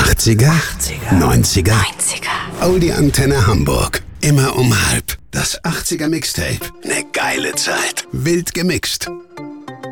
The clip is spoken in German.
80er? 90er? Audi Antenne Hamburg. Immer um halb. Das 80er Mixtape. Ne geile Zeit. Wild gemixt.